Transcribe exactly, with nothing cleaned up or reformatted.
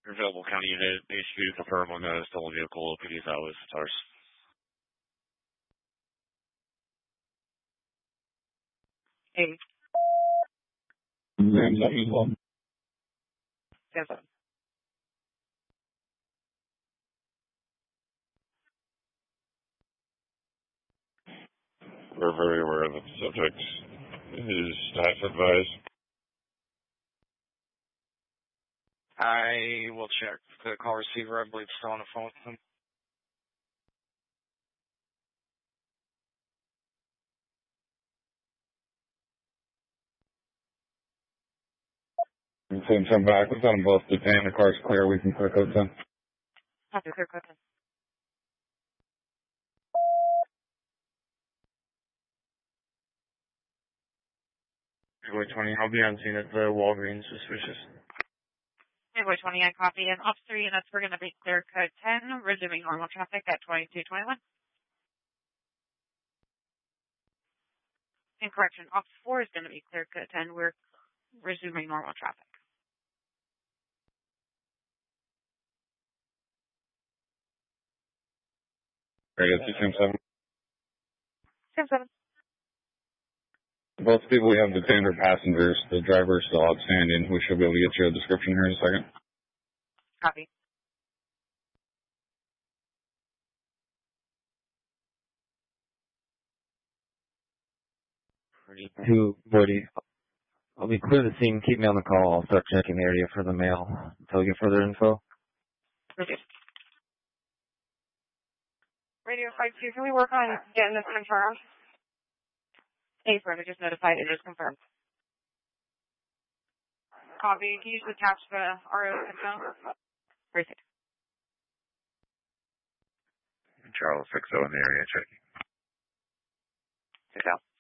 Your available county unit, H Q to confirm on the stolen vehicle, P D S hours, stars. Eight. One. Ten seven. We're very aware that the subject is staff advised. I will check the call receiver. I believe still on the phone with him. Send some back. We've got them both detained. The car's clear. We can clear code ten. Copy, clear code ten. February twentieth, I'll be on scene at the Walgreens. Suspicious. February twentieth, I copy. And ops three units, we're going to be clear code ten, resuming normal traffic at twenty-two twenty-one. In correction, ops four is going to be clear code ten. We're resuming normal traffic. Very good. Team seven. Ten seven. Both people we have detained are passengers. The driver is still outstanding. We should be able to get you a description here in a second. Copy. Two, Woody. I'll be clear the scene. Keep me on the call. I'll start checking the area for the mail until we get further info. Radio. Radio five two, can we work on getting this confirmed? A firm, I just notified it is confirmed. Copy. Can you just attach the R O info? Perfect. Charles six oh in the area checking. six oh.